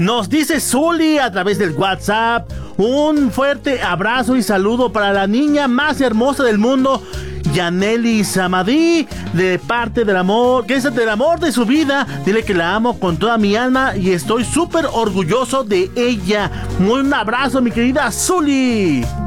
Nos dice Zuli a través del WhatsApp. Un fuerte abrazo y saludo para la niña más hermosa del mundo, Yaneli Samadí, de parte del amor, que es del amor de su vida. Dile que la amo con toda mi alma y estoy súper orgulloso de ella. Un abrazo, mi querida Zuli.